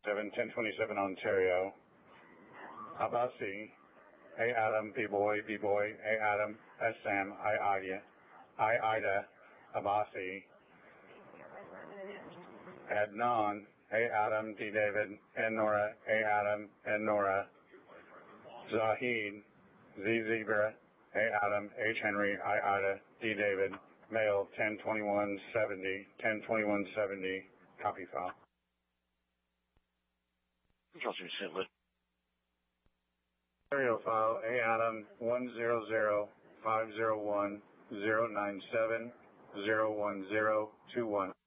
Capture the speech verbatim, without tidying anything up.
seven ten twenty-seven Ontario. Abasi, A Adam, B boy, B boy, A Adam, S Sam, I Ida, I Ida, Abasi. Adnan, A Adam, D David, N Nora, A Adam, N Nora. Zahid, Z Zebra, A Adam, H Henry, I Ida, D David, male ten twenty-one seventy, ten twenty-one seventy, copy file. Control three Saint Louis. Stereo file A Adam one zero zero five zero one zero nine seven zero one zero two one.